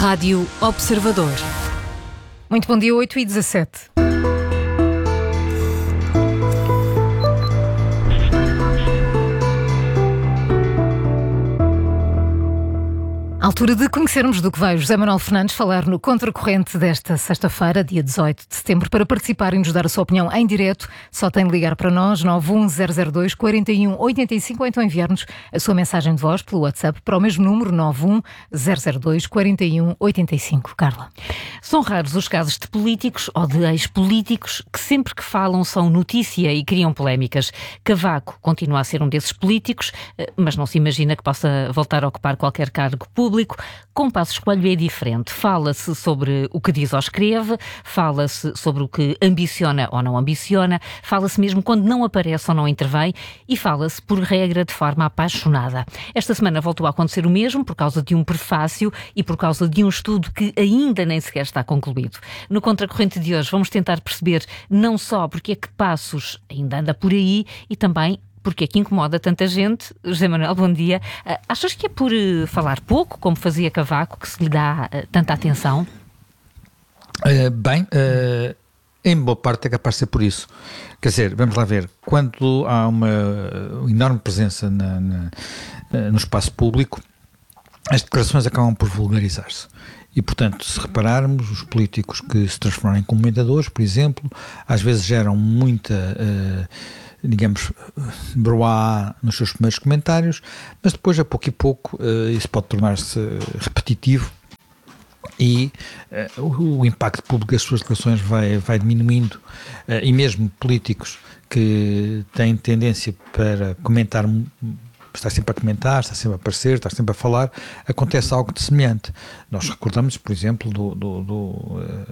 Rádio Observador. Muito bom dia, 8h17. Altura de conhecermos do que vai o José Manuel Fernandes falar no Contracorrente desta sexta-feira, dia 18 de setembro. Para participar e nos dar a sua opinião em direto, só tem de ligar para nós, 91002 4185, ou então enviar-nos a sua mensagem de voz pelo WhatsApp para o mesmo número, 91002 4185. Carla. São raros os casos de políticos ou de ex-políticos que sempre que falam são notícia e criam polémicas. Cavaco continua a ser um desses políticos, mas não se imagina que possa voltar a ocupar qualquer cargo público. Com Passos Coelho é diferente. Fala-se sobre o que diz ou escreve, fala-se sobre o que ambiciona ou não ambiciona, fala-se mesmo quando não aparece ou não intervém e fala-se, por regra, de forma apaixonada. Esta semana voltou a acontecer o mesmo por causa de um prefácio e por causa de um estudo que ainda nem sequer está concluído. No Contracorrente de hoje vamos tentar perceber não só porque é que Passos ainda anda por aí e também porque é que incomoda tanta gente. José Manuel, bom dia. Achas que é por falar pouco, como fazia Cavaco, que se lhe dá tanta atenção? Em boa parte é capaz de ser por isso. Quer dizer, vamos lá ver, quando há uma enorme presença no espaço público, as declarações acabam por vulgarizar-se. E, portanto, se repararmos, os políticos que se transformam em comentadores, por exemplo, às vezes geram muita, digamos, broá nos seus primeiros comentários, mas depois, a pouco e pouco, isso pode tornar-se repetitivo e o impacto público das suas declarações vai diminuindo, e mesmo políticos que têm tendência para comentar, está sempre a comentar, está sempre a aparecer, está sempre a falar, acontece algo de semelhante. Nós recordamos, por exemplo,